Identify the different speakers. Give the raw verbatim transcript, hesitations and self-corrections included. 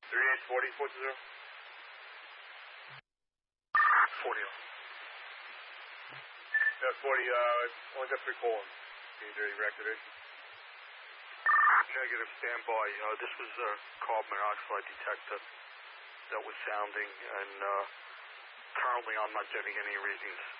Speaker 1: thirty-eight forty, four zero.
Speaker 2: forty.
Speaker 1: Yeah, forty, uh, only got three calls. Need your reactivation.
Speaker 2: Negative, standby. Uh, this was a carbon monoxide detector that was sounding, and uh, currently I'm not getting any readings.